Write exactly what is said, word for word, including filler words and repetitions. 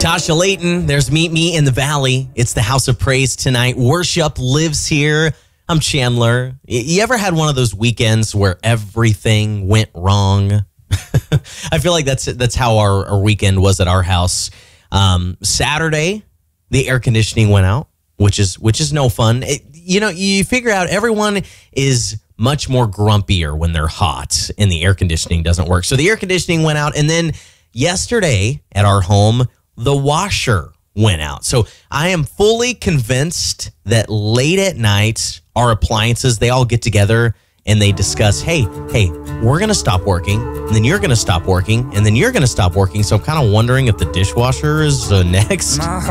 Tasha Layton, there's Meet Me in the Valley. It's the House of Praise tonight. Worship lives here. I'm Chandler. You ever had one of those weekends where everything went wrong? I feel like that's that's how our, our weekend was at our house. Um, Saturday, the air conditioning went out, which is which is no fun. It, you know, you figure out everyone is much more grumpier when they're hot and the air conditioning doesn't work. So the air conditioning went out, and then yesterday at our home, the washer went out. So I am fully convinced that late at night, our appliances, they all get together and they discuss, hey, hey, we're going to stop working, and then you're going to stop working, and then you're going to stop working. So I'm kind of wondering if the dishwasher is uh, next.